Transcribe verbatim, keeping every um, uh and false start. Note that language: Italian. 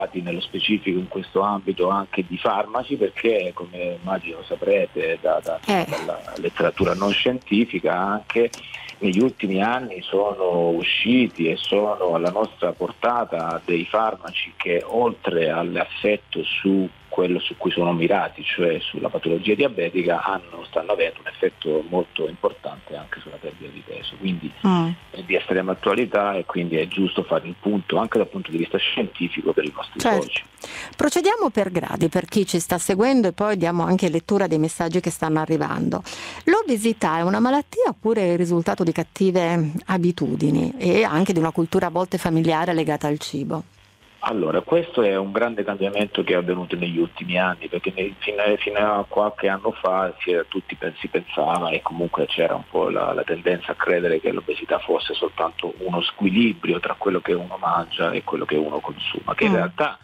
nello specifico in questo ambito anche di farmaci, perché come immagino saprete da, da, eh. dalla letteratura non scientifica, anche negli ultimi anni sono usciti e sono alla nostra portata dei farmaci che, oltre all'effetto su quello su cui sono mirati, cioè sulla patologia diabetica, hanno, stanno avendo un effetto molto importante anche sulla perdita di peso, quindi mm. è di estrema attualità e quindi è giusto fare il punto anche dal punto di vista scientifico per i nostri certo. soci. Procediamo per gradi per chi ci sta seguendo e poi diamo anche lettura dei messaggi che stanno arrivando. L'obesità è una malattia oppure il risultato di cattive abitudini e anche di una cultura a volte familiare legata al cibo? Allora, questo è un grande cambiamento che è avvenuto negli ultimi anni, perché nei, fino, a, fino a qualche anno fa si, era, tutti si pensava, e comunque c'era un po' la, la tendenza a credere che l'obesità fosse soltanto uno squilibrio tra quello che uno mangia e quello che uno consuma, che in Mm. realtà